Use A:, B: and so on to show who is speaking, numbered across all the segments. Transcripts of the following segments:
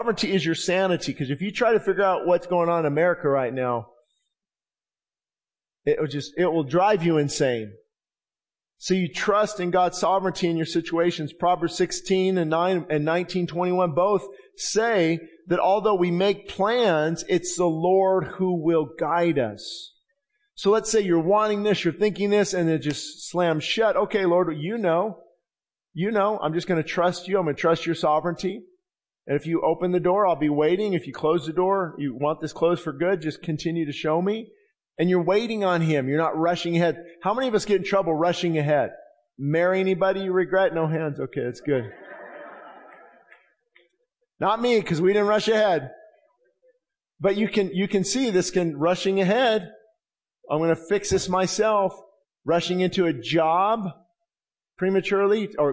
A: sovereignty is your sanity. Because if you try to figure out what's going on in America right now, it will drive you insane. So you trust in God's sovereignty in your situations. Proverbs 16 and 9 and 19:21 both say that although we make plans, it's the Lord who will guide us. So let's say you're wanting this, you're thinking this, and it just slams shut. Okay, Lord, you know, I'm just going to trust you. I'm going to trust your sovereignty. And if you open the door, I'll be waiting. If you close the door, you want this closed for good, just continue to show me. And you're waiting on Him. You're not rushing ahead. How many of us get in trouble rushing ahead? Marry anybody you regret? No hands. Okay, that's good. Not me, because we didn't rush ahead. But you can see this rushing ahead. I'm going to fix this myself. Rushing into a job prematurely, or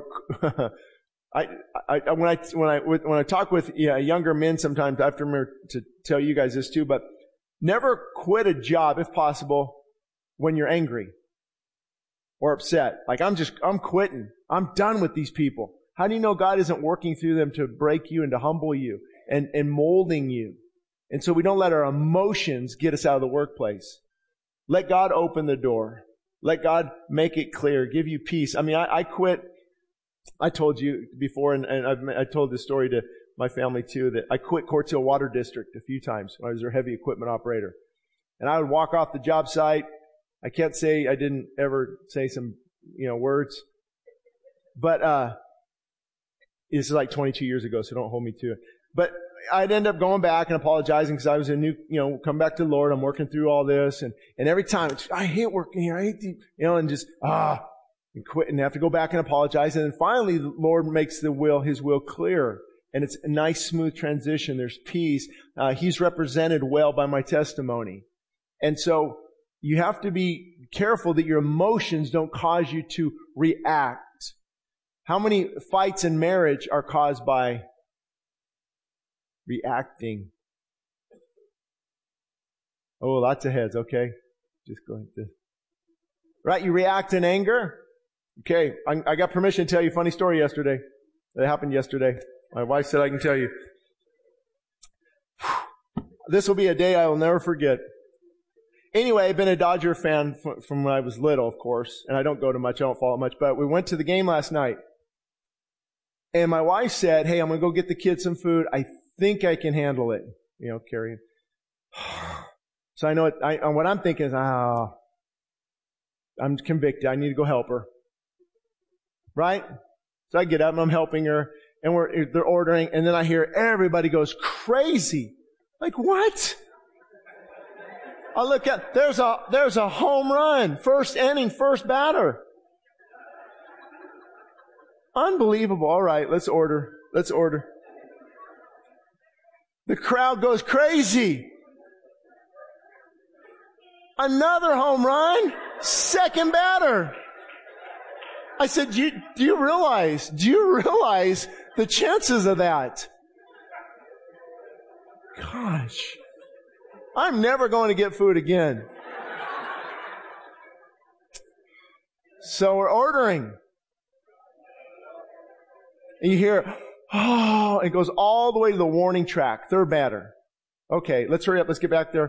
A: when I talk with younger men sometimes, I have to remember to tell you guys this too, but never quit a job if possible when you're angry or upset. Like I'm quitting. I'm done with these people. How do you know God isn't working through them to break you and to humble you and molding you? And so we don't let our emotions get us out of the workplace. Let God open the door. Let God make it clear. Give you peace. I mean, I quit. I told you before, and I told this story to my family too, that I quit Quartz Hill Water District a few times when I was their heavy equipment operator. And I would walk off the job site. I can't say I didn't ever say some, words. But this is like 22 years ago, so don't hold me to it. But I'd end up going back and apologizing because I was a new, come back to the Lord. I'm working through all this. And every time, I hate working here. I hate and just, and quit and have to go back and apologize. And then finally, the Lord makes His will clear. And it's a nice, smooth transition. There's peace. He's represented well by my testimony. And so you have to be careful that your emotions don't cause you to react. How many fights in marriage are caused by reacting? Oh, lots of heads. Okay. Just go like this. Right? You react in anger. Okay. I got permission to tell you a funny story yesterday. That happened yesterday. My wife said I can tell you. This will be a day I will never forget. Anyway, I've been a Dodger fan from when I was little, of course. And I don't go to much. I don't follow much. But we went to the game last night. And my wife said, hey, I'm going to go get the kids some food. I think I can handle it. Carrying. So I know what I'm thinking is, I'm convicted. I need to go help her. Right? So I get up and I'm helping her. And they're ordering. And then I hear everybody goes crazy. Like, what? I look at, there's a home run. First inning, first batter. Unbelievable. All right, let's order. The crowd goes crazy. Another home run. Second batter. I said, do you realize the chances of that? Gosh. I'm never going to get food again. So we're ordering. And you hear, it goes all the way to the warning track. Third batter. Okay, let's hurry up. Let's get back there.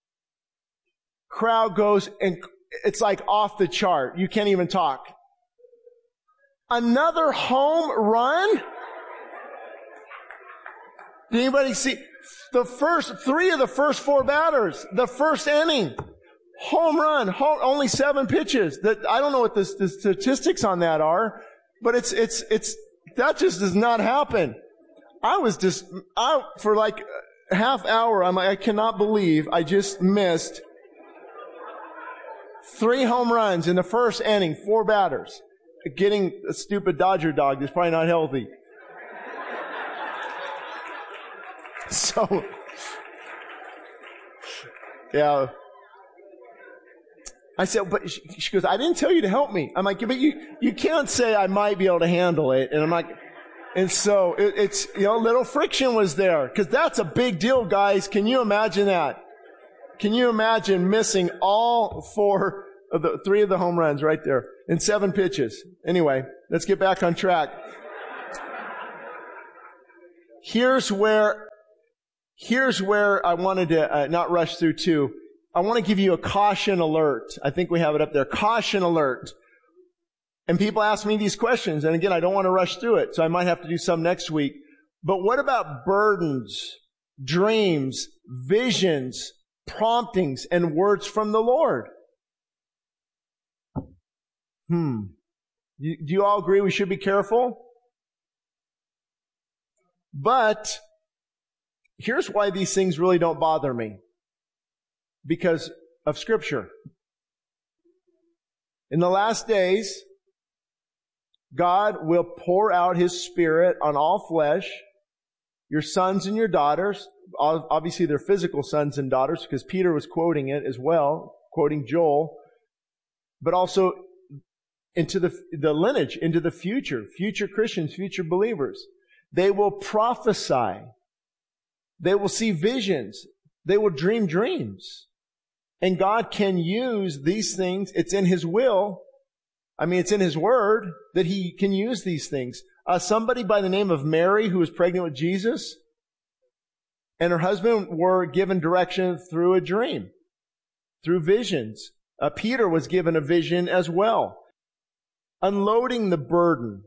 A: Crowd goes, and it's like off the chart. You can't even talk. Another home run? Did anybody see? The first 3 of the first 4 batters, the first inning, home run, only 7 pitches. I don't know what the statistics on that are, but that just does not happen. For like a half hour, I'm like, I cannot believe I just missed 3 home runs in the first inning, 4 batters. Getting a stupid Dodger dog that's probably not healthy. So, yeah. I said, but she goes, I didn't tell you to help me. I'm like, but you can't say I might be able to handle it. And I'm like, and so it's, little friction was there. Cause that's a big deal, guys. Can you imagine that? Can you imagine missing all 3 of the home runs right there in 7 pitches? Anyway, let's get back on track. Here's where here's where I wanted to not rush through too. I want to give you a caution alert. I think we have it up there. Caution alert. And people ask me these questions. And again, I don't want to rush through it, so I might have to do some next week. But what about burdens, dreams, visions, promptings, and words from the Lord? Do you all agree we should be careful? But here's why these things really don't bother me. Because of Scripture. In the last days, God will pour out His Spirit on all flesh, your sons and your daughters. Obviously, they're physical sons and daughters, because Peter was quoting it as well, quoting Joel. But also into the lineage, into the future Christians, future believers. They will prophesy. They will see visions. They will dream dreams. And God can use these things. It's in His will. It's in His Word that He can use these things. Somebody by the name of Mary, who was pregnant with Jesus, and her husband were given direction through a dream, through visions. Peter was given a vision as well. Unloading the burden.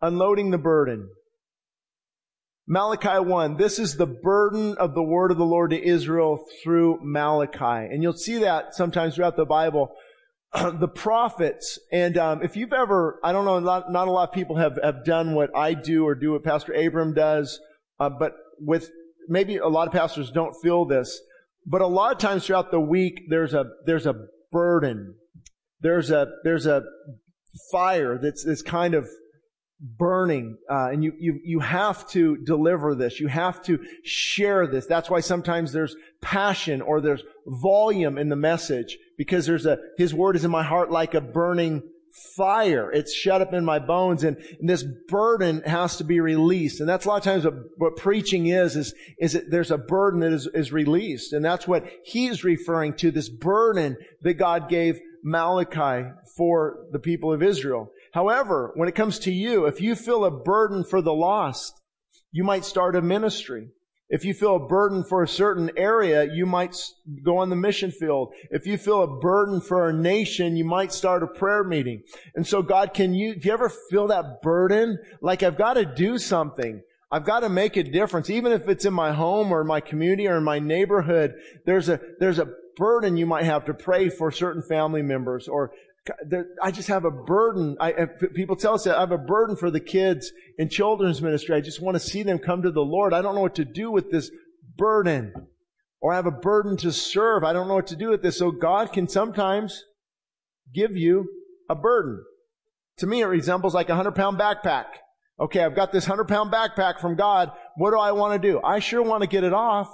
A: Malachi 1, this is the burden of the word of the Lord to Israel through Malachi. And you'll see that sometimes throughout the Bible. The prophets, and if you've ever, I don't know, not a lot of people have done what I do or do what Pastor Abram does, but with maybe a lot of pastors don't feel this, but a lot of times throughout the week there's a burden, there's a fire that's kind of burning, and you have to deliver this. You have to share this. That's why sometimes there's passion or there's volume in the message, because His word is in my heart like a burning fire. It's shut up in my bones, and this burden has to be released. And that's a lot of times what preaching is that there's a burden that is released. And that's what he's referring to, this burden that God gave Malachi for the people of Israel. However, when it comes to you, if you feel a burden for the lost, you might start a ministry. If you feel a burden for a certain area, you might go on the mission field. If you feel a burden for a nation, you might start a prayer meeting. And so God do you ever feel that burden? Like, I've got to do something. I've got to make a difference. Even if it's in my home or my community or in my neighborhood, there's a burden you might have to pray for certain family members, or I just have a burden. People tell us that I have a burden for the kids in children's ministry. I just want to see them come to the Lord. I don't know what to do with this burden. Or I have a burden to serve. I don't know what to do with this. So God can sometimes give you a burden. To me, it resembles like a 100-pound backpack. Okay, I've got this 100-pound backpack from God. What do I want to do? I sure want to get it off.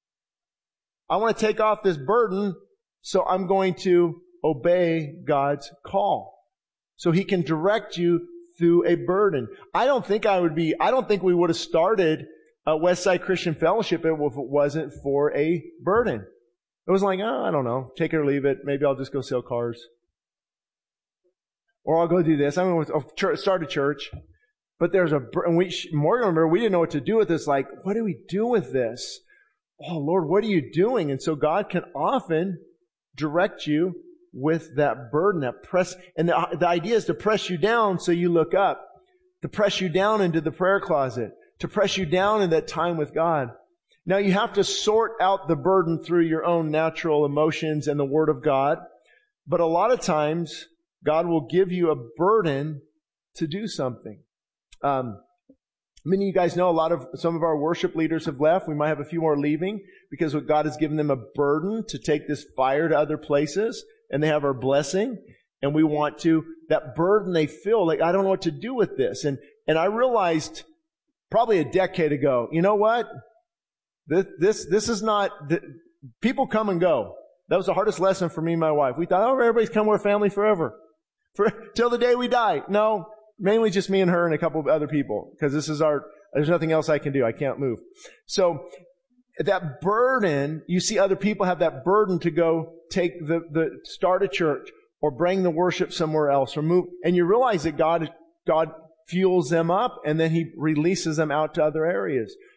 A: I want to take off this burden, so I'm going to obey God's call, so He can direct you through a burden. I don't think we would have started Westside Christian Fellowship if it wasn't for a burden. It was like, I don't know, take it or leave it. Maybe I'll just go sell cars, or I'll go do this. I'll start a church. But there's and Morgan, remember, we didn't know what to do with this. Like, what do we do with this? Oh Lord, what are you doing? And so God can often direct you with that burden, that press. And the idea is to press you down so you look up, to press you down into the prayer closet, to press you down in that time with God. Now you have to sort out the burden through your own natural emotions and the Word of God. But a lot of times, God will give you a burden to do something. Many of you guys know some of our worship leaders have left. We might have a few more leaving because God has given them a burden to take this fire to other places. And they have our blessing, and we want to, that burden they feel, like, I don't know what to do with this. And I realized probably a decade ago, you know what? This is not, people come and go. That was the hardest lesson for me and my wife. We thought, everybody's come with family forever. Till the day we die. No, mainly just me and her and a couple of other people, because there's nothing else I can do. I can't move. So, that burden, you see other people have that burden to go take start a church or bring the worship somewhere else or move. And you realize that God fuels them up, and then He releases them out to other areas.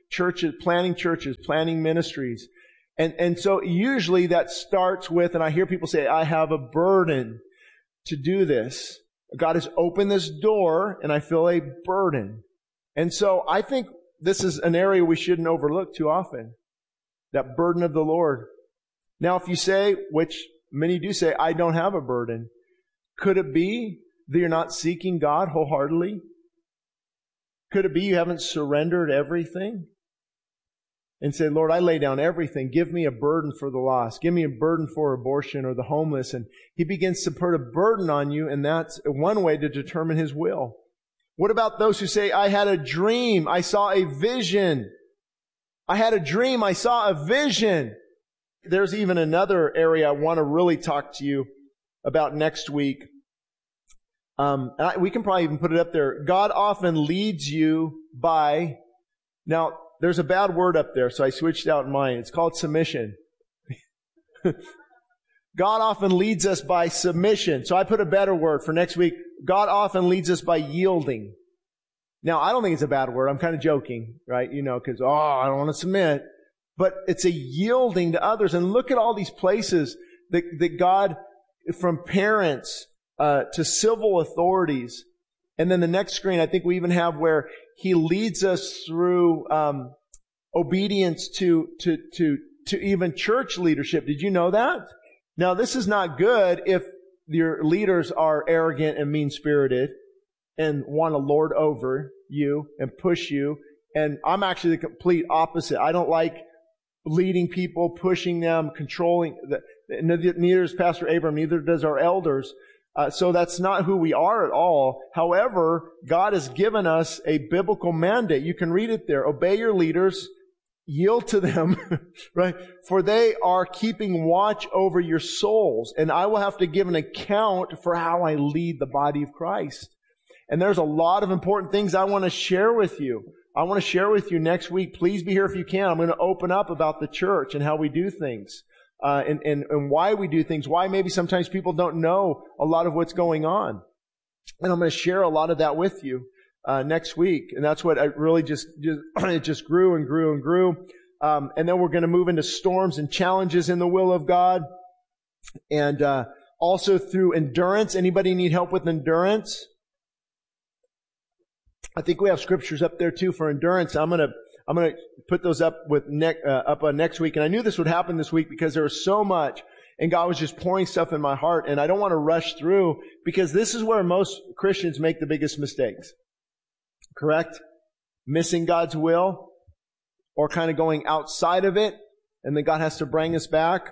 A: churches, planning ministries. And so usually that starts with, and I hear people say, I have a burden to do this. God has opened this door and I feel a burden. And so I think this is an area we shouldn't overlook too often. That burden of the Lord. Now, if you say, which many do say, I don't have a burden, could it be that you're not seeking God wholeheartedly? Could it be you haven't surrendered everything? And say, Lord, I lay down everything. Give me a burden for the lost. Give me a burden for abortion or the homeless. And He begins to put a burden on you, and that's one way to determine His will. What about those who say, I had a dream, I saw a vision. I had a dream, I saw a vision. There's even another area I want to really talk to you about next week. We can probably even put it up there. God often leads you by, now there's a bad word up there, so I switched out mine. It's called submission. God often leads us by submission. So I put a better word for next week. God often leads us by yielding. Now, I don't think it's a bad word. I'm kind of joking, right? Because, I don't want to submit. But it's a yielding to others. And look at all these places that God, from parents to civil authorities. And then the next screen, I think we even have where He leads us through obedience to even church leadership. Did you know that? Now, this is not good if your leaders are arrogant and mean-spirited and want to lord over you and push you. And I'm actually the complete opposite. I don't like leading people, pushing them, controlling. Neither does Pastor Abram, neither does our elders. So that's not who we are at all. However, God has given us a biblical mandate. You can read it there. Obey your leaders, yield to them, right? For they are keeping watch over your souls. And I will have to give an account for how I lead the body of Christ. And there's a lot of important things I want to share with you. I want to share with you next week. Please be here if you can. I'm going to open up about the church and how we do things. And why we do things, why maybe sometimes people don't know a lot of what's going on. And I'm going to share a lot of that with you next week. And that's what I really it just grew and grew and grew. And then we're going to move into storms and challenges in the will of God. And also through endurance. Anybody need help with endurance? I think we have scriptures up there too for endurance. I'm going to put those up next week. And I knew this would happen this week because there was so much, and God was just pouring stuff in my heart. And I don't want to rush through because this is where most Christians make the biggest mistakes. Correct? Missing God's will or kind of going outside of it, and then God has to bring us back.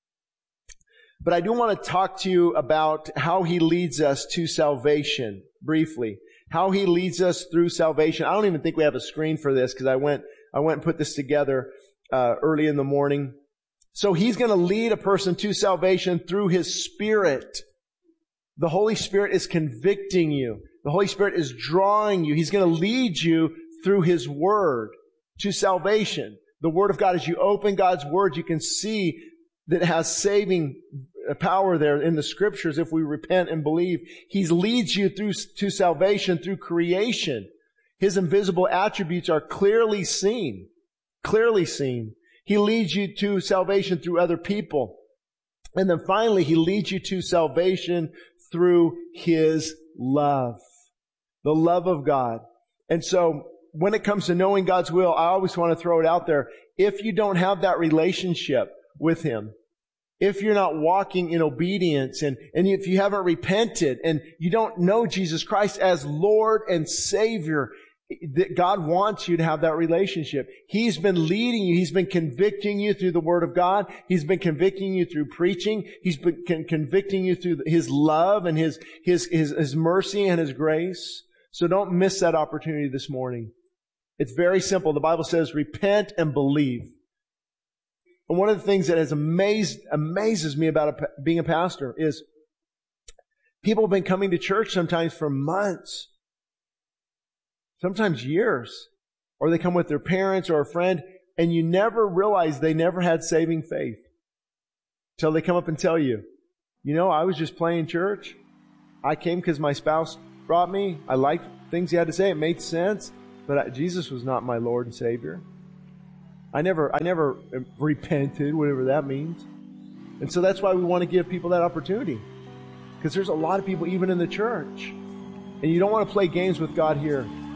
A: But I do want to talk to you about how He leads us to salvation briefly. How He leads us through salvation. I don't even think we have a screen for this because I went and put this together early in the morning. So He's going to lead a person to salvation through His Spirit. The Holy Spirit is convicting you. The Holy Spirit is drawing you. He's going to lead you through His Word to salvation. The Word of God, as you open God's Word, you can see that it has saving power there in the Scriptures if we repent and believe. He leads you to salvation through creation. His invisible attributes are clearly seen. Clearly seen. He leads you to salvation through other people. And then finally, He leads you to salvation through His love. The love of God. And so, when it comes to knowing God's will, I always want to throw it out there. If you don't have that relationship with Him, if you're not walking in obedience and if you haven't repented and you don't know Jesus Christ as Lord and Savior, that God wants you to have that relationship. He's been leading you. He's been convicting you through the Word of God. He's been convicting you through preaching. He's been convicting you through His love and His mercy and His grace. So don't miss that opportunity this morning. It's very simple. The Bible says, repent and believe. And one of the things that has amazes me about being a pastor is people have been coming to church sometimes for months, sometimes years, or they come with their parents or a friend, and you never realize they never had saving faith till they come up and tell you, I was just playing church. I came because my spouse brought me. I liked things he had to say. It made sense, but Jesus was not my Lord and Savior. I never repented, whatever that means. And so that's why we want to give people that opportunity. Because there's a lot of people even in the church. And you don't want to play games with God here.